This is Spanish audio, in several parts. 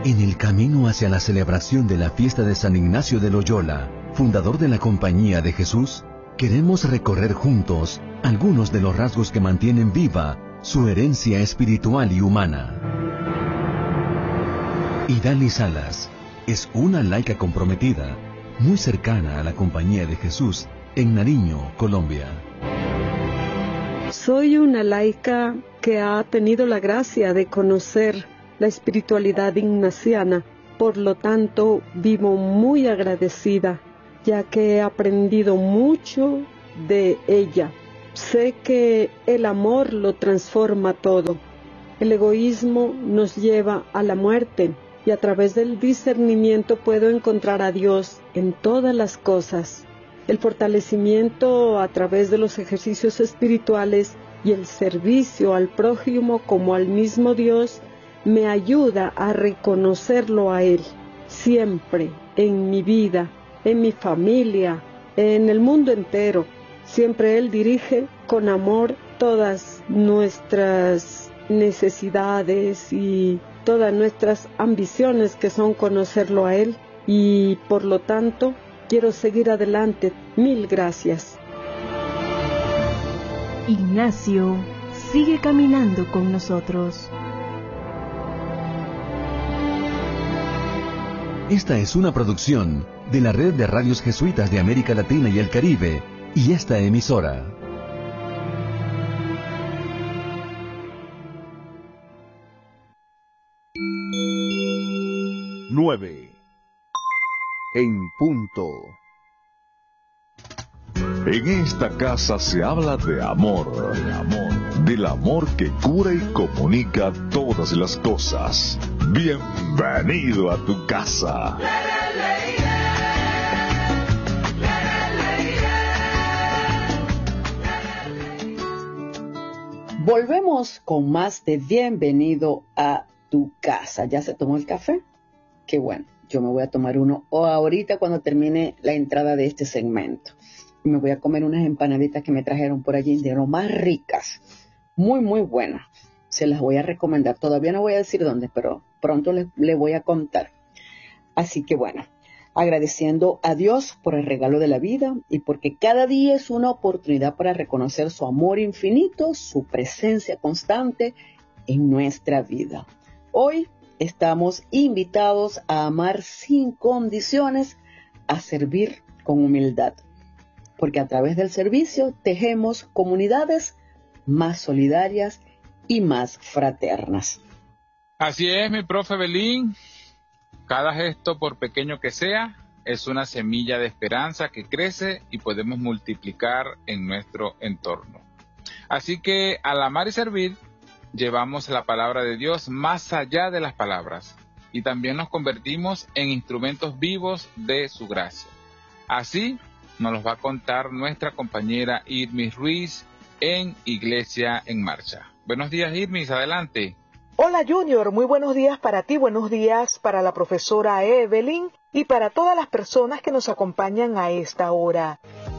En el camino hacia la celebración de la fiesta de San Ignacio de Loyola, fundador de la Compañía de Jesús, queremos recorrer juntos algunos de los rasgos que mantienen viva su herencia espiritual y humana. Idali Salas es una laica comprometida, muy cercana a la Compañía de Jesús en Nariño, Colombia. Soy una laica que ha tenido la gracia de conocer la espiritualidad ignaciana, por lo tanto vivo muy agradecida, ya que he aprendido mucho de ella. Sé que el amor lo transforma todo. El egoísmo nos lleva a la muerte y a través del discernimiento puedo encontrar a Dios en todas las cosas. El fortalecimiento a través de los ejercicios espirituales y el servicio al prójimo como al mismo Dios me ayuda a reconocerlo a Él, siempre, en mi vida, en mi familia, en el mundo entero. Siempre Él dirige con amor todas nuestras necesidades y todas nuestras ambiciones, que son conocerlo a Él, y por lo tanto quiero seguir adelante. Mil gracias. Ignacio sigue caminando con nosotros. Esta es una producción de la Red de Radios Jesuitas de América Latina y el Caribe y esta emisora. Nueve en punto. En esta casa se habla de amor, del amor que cura y comunica todas las cosas. Bienvenido a tu casa. Volvemos con más de Bienvenido a tu casa. ¿Ya se tomó el café? Qué bueno, yo me voy a tomar uno ahorita cuando termine la entrada de este segmento. Me voy a comer unas empanaditas que me trajeron por allí, de lo más ricas, muy muy buenas. Se las voy a recomendar. Todavía no voy a decir dónde, pero pronto les voy a contar. Así que bueno, agradeciendo a Dios por el regalo de la vida y porque cada día es una oportunidad para reconocer su amor infinito, su presencia constante en nuestra vida. Hoy estamos invitados a amar sin condiciones, a servir con humildad, porque a través del servicio tejemos comunidades más solidarias y más fraternas. Así es, mi profe Belín. Cada gesto, por pequeño que sea, es una semilla de esperanza que crece y podemos multiplicar en nuestro entorno. Así que al amar y servir, llevamos la palabra de Dios más allá de las palabras y también nos convertimos en instrumentos vivos de su gracia. Así nos los va a contar nuestra compañera Irmis Ruiz en Iglesia en Marcha. Buenos días, Irmis, adelante. Hola Junior, muy buenos días para ti, buenos días para la profesora Evelyn y para todas las personas que nos acompañan a esta hora.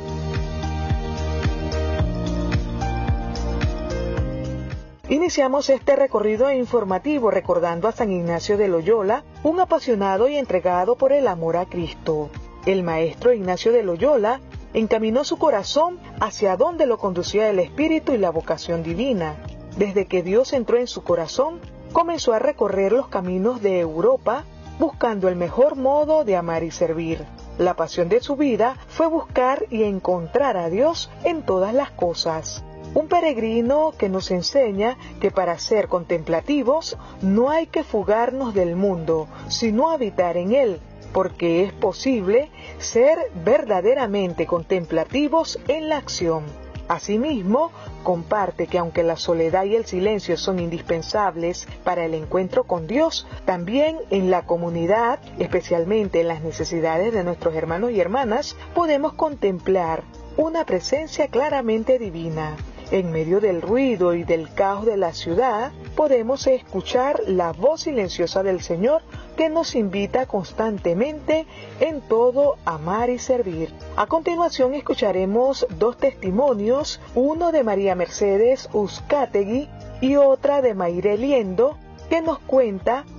Iniciamos este recorrido informativo recordando a San Ignacio de Loyola, un apasionado y entregado por el amor a Cristo. El maestro Ignacio de Loyola encaminó su corazón hacia donde lo conducía el Espíritu y la vocación divina. Desde que Dios entró en su corazón, comenzó a recorrer los caminos de Europa, buscando el mejor modo de amar y servir. La pasión de su vida fue buscar y encontrar a Dios en todas las cosas. Un peregrino que nos enseña que para ser contemplativos no hay que fugarnos del mundo, sino habitar en él, porque es posible ser verdaderamente contemplativos en la acción. Asimismo, comparte que aunque la soledad y el silencio son indispensables para el encuentro con Dios, también en la comunidad, especialmente en las necesidades de nuestros hermanos y hermanas, podemos contemplar una presencia claramente divina. En medio del ruido y del caos de la ciudad, podemos escuchar la voz silenciosa del Señor que nos invita constantemente en todo a amar y servir. A continuación escucharemos dos testimonios, uno de María Mercedes Uzcategui y otra de Mayre Liendo, que nos cuenta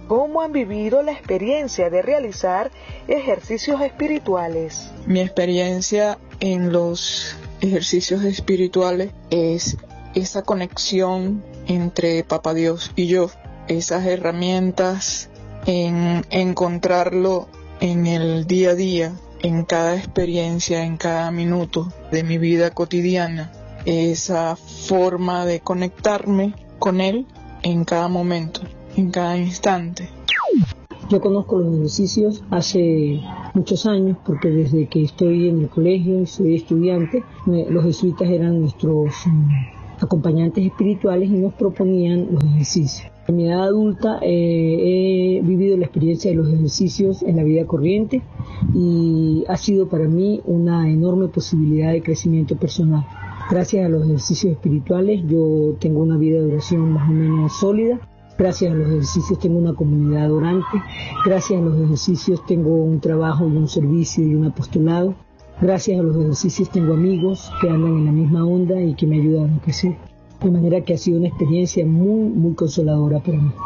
cómo han vivido la experiencia de realizar ejercicios espirituales. Mi experiencia en los ejercicios espirituales es esa conexión entre Papá Dios y yo, esas herramientas en encontrarlo en el día a día, en cada experiencia, en cada minuto de mi vida cotidiana, esa forma de conectarme con Él en cada momento, en cada instante. Yo conozco los ejercicios hace muchos años porque desde que estoy en el colegio y soy estudiante, los jesuitas eran nuestros acompañantes espirituales y nos proponían los ejercicios. En mi edad adulta he vivido la experiencia de los ejercicios en la vida corriente y ha sido para mí una enorme posibilidad de crecimiento personal. Gracias a los ejercicios espirituales yo tengo una vida de oración más o menos sólida. Gracias a los ejercicios tengo una comunidad orante. Gracias a los ejercicios tengo un trabajo y un servicio y un apostolado. Gracias a los ejercicios tengo amigos que andan en la misma onda y que me ayudan a crecer. De manera que ha sido una experiencia muy, muy consoladora para mí.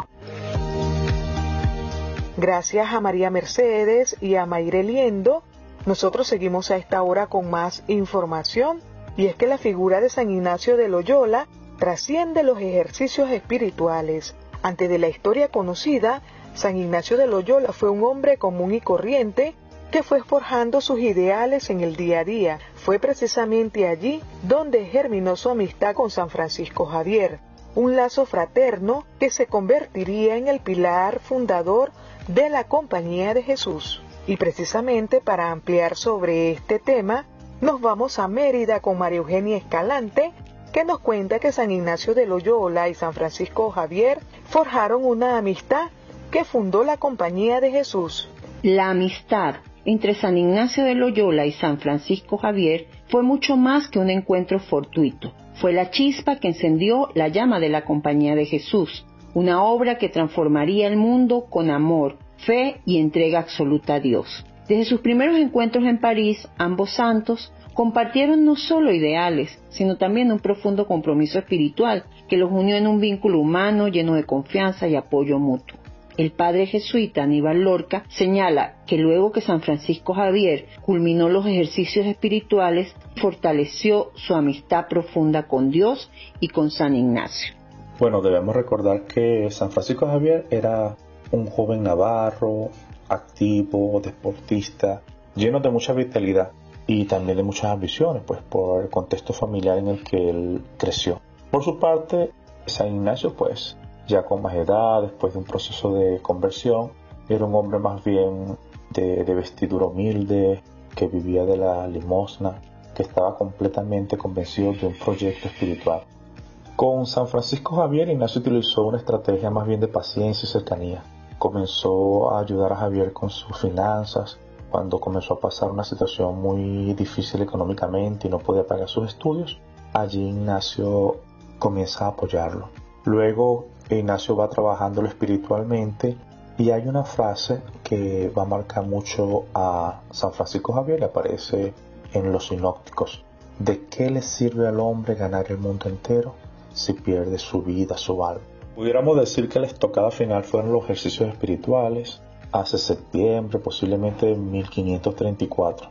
Gracias a María Mercedes y a Mayre Liendo, nosotros seguimos a esta hora con más información, y es que la figura de San Ignacio de Loyola trasciende los ejercicios espirituales. Antes de la historia conocida, San Ignacio de Loyola fue un hombre común y corriente que fue forjando sus ideales en el día a día. Fue precisamente allí donde germinó su amistad con San Francisco Javier, un lazo fraterno que se convertiría en el pilar fundador de la Compañía de Jesús. Y precisamente para ampliar sobre este tema, nos vamos a Mérida con María Eugenia Escalante, que nos cuenta que San Ignacio de Loyola y San Francisco Javier forjaron una amistad que fundó la Compañía de Jesús. La amistad entre San Ignacio de Loyola y San Francisco Javier fue mucho más que un encuentro fortuito. Fue la chispa que encendió la llama de la Compañía de Jesús, una obra que transformaría el mundo con amor, fe y entrega absoluta a Dios. Desde sus primeros encuentros en París, ambos santos compartieron no solo ideales, sino también un profundo compromiso espiritual que los unió en un vínculo humano lleno de confianza y apoyo mutuo. El padre jesuita Aníbal Lorca señala que luego que San Francisco Javier culminó los ejercicios espirituales, fortaleció su amistad profunda con Dios y con San Ignacio. Bueno, debemos recordar que San Francisco Javier era un joven navarro, activo, deportista, lleno de mucha vitalidad y también de muchas ambiciones, pues por el contexto familiar en el que él creció. Por su parte, San Ignacio, pues ya con más edad, después de un proceso de conversión, era un hombre más bien de vestidura humilde, que vivía de la limosna, que estaba completamente convencido de un proyecto espiritual. Con San Francisco Javier, Ignacio utilizó una estrategia más bien de paciencia y cercanía. Comenzó a ayudar a Javier con sus finanzas, cuando comenzó a pasar una situación muy difícil económicamente y no podía pagar sus estudios. Allí Ignacio comienza a apoyarlo. Luego Ignacio va trabajándolo espiritualmente y hay una frase que va a marcar mucho a San Francisco Javier y aparece en los sinópticos. ¿De qué le sirve al hombre ganar el mundo entero si pierde su vida, su alma? Pudiéramos decir que la estocada final fueron los ejercicios espirituales hace septiembre, posiblemente de 1534.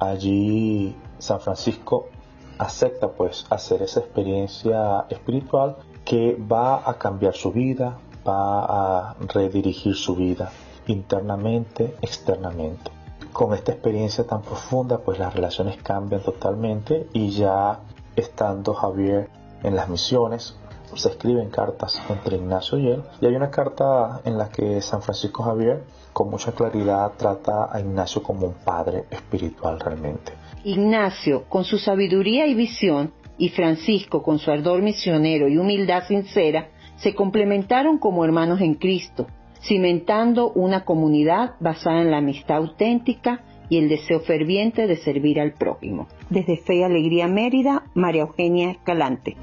Allí San Francisco acepta pues hacer esa experiencia espiritual que va a cambiar su vida, va a redirigir su vida internamente, externamente. Con esta experiencia tan profunda, pues las relaciones cambian totalmente y ya estando Javier en las misiones, se escriben cartas entre Ignacio y él. Y hay una carta en la que San Francisco Javier con mucha claridad trata a Ignacio como un padre espiritual realmente. Ignacio, con su sabiduría y visión, y Francisco, con su ardor misionero y humildad sincera, se complementaron como hermanos en Cristo, cimentando una comunidad basada en la amistad auténtica y el deseo ferviente de servir al prójimo. Desde Fe y Alegría Mérida, María Eugenia Escalante.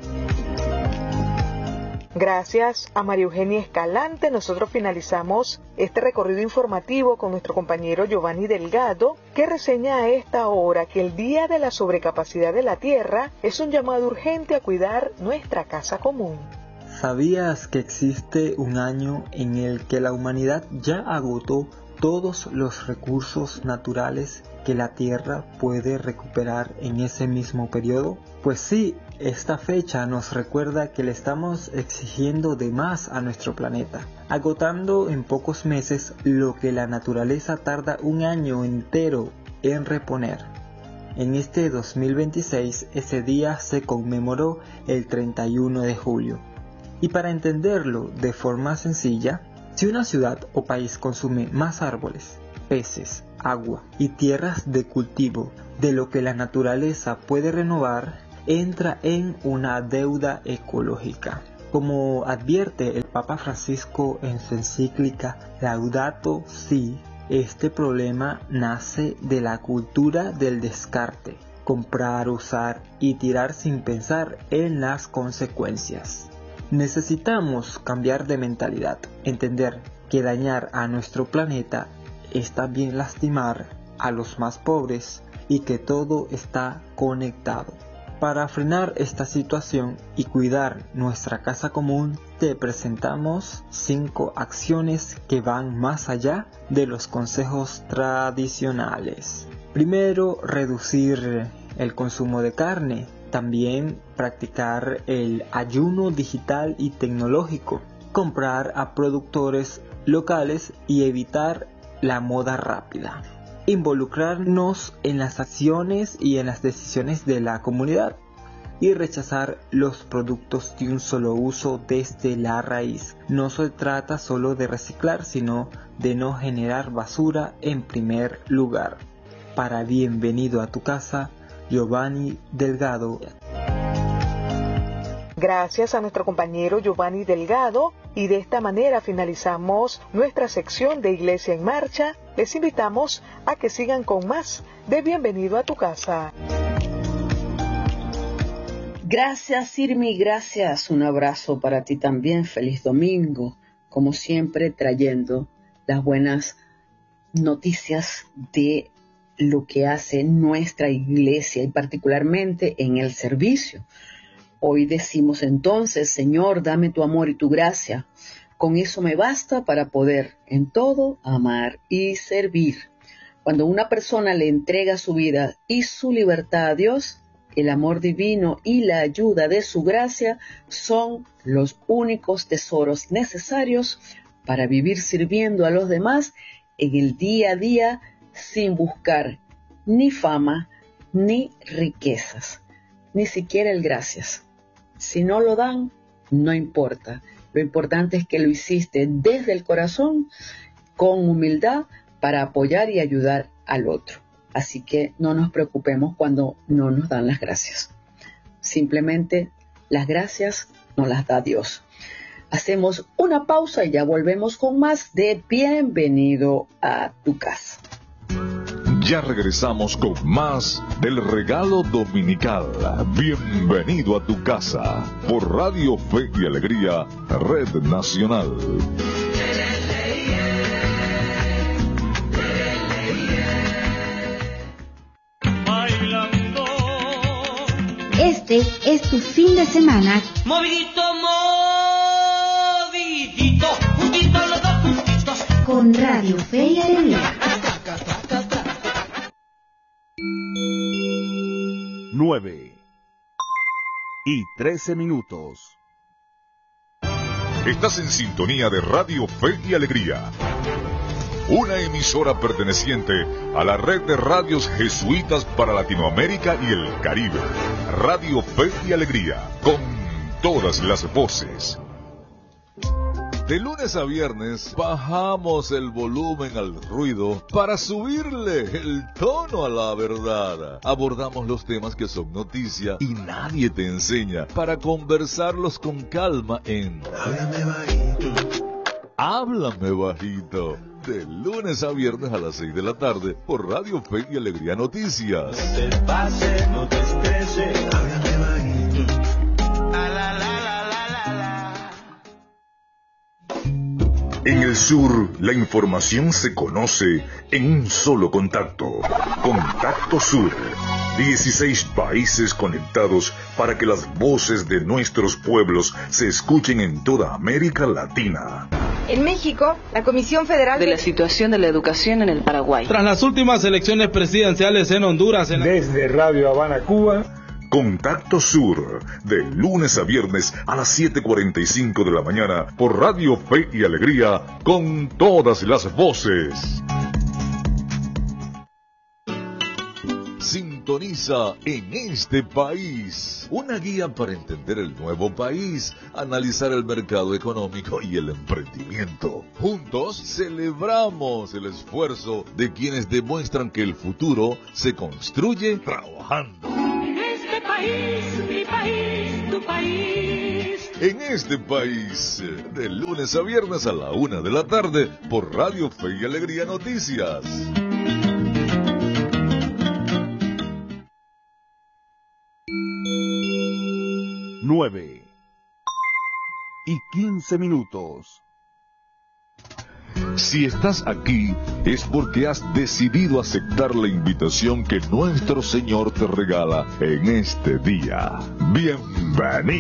Gracias a María Eugenia Escalante, nosotros finalizamos este recorrido informativo con nuestro compañero Giovanni Delgado, que reseña a esta hora que el Día de la Sobrecapacidad de la Tierra es un llamado urgente a cuidar nuestra casa común. ¿Sabías que existe un año en el que la humanidad ya agotó todos los recursos naturales que la Tierra puede recuperar en ese mismo periodo? Pues sí, esta fecha nos recuerda que le estamos exigiendo de más a nuestro planeta, agotando en pocos meses lo que la naturaleza tarda un año entero en reponer. En este 2026 ese día se conmemoró el 31 de julio. Y para entenderlo de forma sencilla, si una ciudad o país consume más árboles, peces, agua y tierras de cultivo de lo que la naturaleza puede renovar, entra en una deuda ecológica. Como advierte el Papa Francisco en su encíclica Laudato Si, este problema nace de la cultura del descarte, comprar, usar y tirar sin pensar en las consecuencias. Necesitamos cambiar de mentalidad, entender que dañar a nuestro planeta es también lastimar a los más pobres y que todo está conectado. Para frenar esta situación y cuidar nuestra casa común, te presentamos 5 acciones que van más allá de los consejos tradicionales. Primero, reducir el consumo de carne. También practicar el ayuno digital y tecnológico. Comprar a productores locales y evitar la moda rápida. Involucrarnos en las acciones y en las decisiones de la comunidad y rechazar los productos de un solo uso desde la raíz. No se trata solo de reciclar, sino de no generar basura en primer lugar. Para Bienvenido a tu casa, Giovanni Delgado. Gracias a nuestro compañero Giovanni Delgado, y de esta manera finalizamos nuestra sección de Iglesia en Marcha. Les invitamos a que sigan con más de Bienvenido a tu casa. Gracias, Irmi, gracias. Un abrazo para ti también. Feliz domingo. Como siempre, trayendo las buenas noticias de lo que hace nuestra iglesia y particularmente en el servicio. Hoy decimos entonces: Señor, dame tu amor y tu gracia. Con eso me basta para poder en todo amar y servir. Cuando una persona le entrega su vida y su libertad a Dios, el amor divino y la ayuda de su gracia son los únicos tesoros necesarios para vivir sirviendo a los demás en el día a día, sin buscar ni fama, ni riquezas, ni siquiera el gracias. Si no lo dan, no importa. Lo importante es que lo hiciste desde el corazón, con humildad, para apoyar y ayudar al otro. Así que no nos preocupemos cuando no nos dan las gracias. Simplemente las gracias nos las da Dios. Hacemos una pausa y ya volvemos con más de Bienvenido a tu casa. Ya regresamos con más del regalo dominical. Bienvenido a tu casa por Radio Fe y Alegría, Red Nacional. Este es tu fin de semana. Movidito, movidito, juntitos los dos juntitos. Con Radio Fe y Alegría. 9:13. Estás en sintonía de Radio Fe y Alegría, una emisora perteneciente a la red de radios jesuitas para Latinoamérica y el Caribe. Radio Fe y Alegría, con todas las voces. De lunes a viernes bajamos el volumen al ruido para subirle el tono a la verdad. Abordamos los temas que son noticia y nadie te enseña, para conversarlos con calma en Háblame Bajito. Háblame Bajito. De lunes a viernes a las 6 de la tarde por Radio Fe y Alegría Noticias. No te pases, no te estreses. Háblame bajito. En el sur, la información se conoce en un solo contacto. Contacto Sur. 16 países conectados para que las voces de nuestros pueblos se escuchen en toda América Latina. En México, la Comisión Federal de la situación de la educación en el Paraguay. Tras las últimas elecciones presidenciales en Honduras. Desde Radio Habana, Cuba. Contacto Sur, de lunes a viernes a las 7:45 de la mañana por Radio Fe y Alegría, con todas las voces. Sintoniza En Este País, una guía para entender el nuevo país, analizar el mercado económico y el emprendimiento. Juntos celebramos el esfuerzo de quienes demuestran que el futuro se construye trabajando. En este país, mi país, tu país. En Este País, de lunes a viernes a la 1 de la tarde por Radio Fe y Alegría Noticias. 9:15. Si estás aquí, es porque has decidido aceptar la invitación que nuestro Señor te regala en este día. Bienvenido.